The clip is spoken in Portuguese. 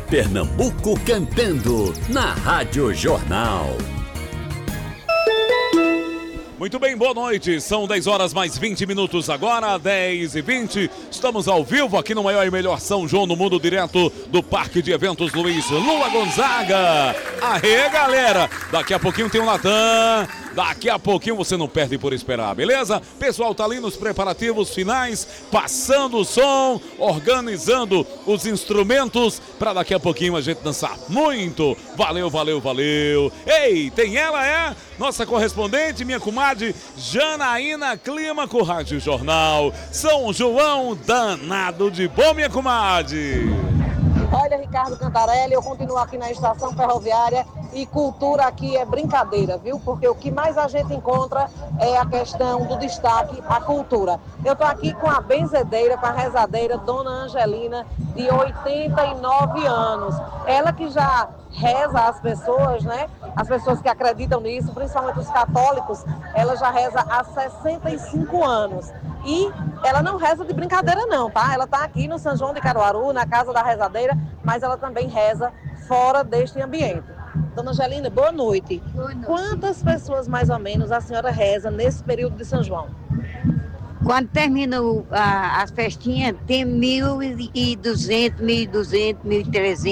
Pernambuco cantando na Rádio Jornal. Muito bem, boa noite. São 10 horas mais 20 minutos agora, 10h20. Estamos ao vivo aqui no maior e melhor São João do mundo, direto do Parque de Eventos Luiz Lula Gonzaga. Aê, galera! Daqui a pouquinho tem um Natan. Daqui a pouquinho você não perde por esperar, beleza? Pessoal tá ali nos preparativos finais, passando o som, organizando os instrumentos para daqui a pouquinho a gente dançar muito. Valeu, valeu, valeu. Ei, tem ela, nossa correspondente, minha comadre Janaína Clímaco, Rádio Jornal. São João danado de bom, minha comadre. Olha, Ricardo Cantarelli, eu continuo aqui na estação ferroviária e cultura aqui é brincadeira, viu? Porque o que mais a gente encontra é a questão do destaque, a cultura. Eu estou aqui com a benzedeira, com a rezadeira, Dona Angelina, de 89 anos. Ela que já reza as pessoas, né? As pessoas que acreditam nisso, principalmente os católicos, ela já reza há 65 anos. E ela não reza de brincadeira não, tá? Ela está aqui no São João de Caruaru, na Casa da Rezadeira, mas ela também reza fora deste ambiente. Dona Angelina, boa noite. Boa noite. Quantas pessoas mais ou menos a senhora reza nesse período de São João? Quando termina as festinhas, tem 1.200, 1.200, 1.300.